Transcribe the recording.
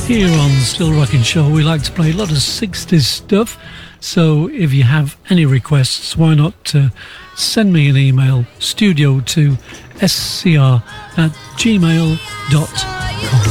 Here on Still Rockin' Show, we like to play a lot of 60s stuff. So if you have any requests, why not send me an email, studio to scr@gmail.com.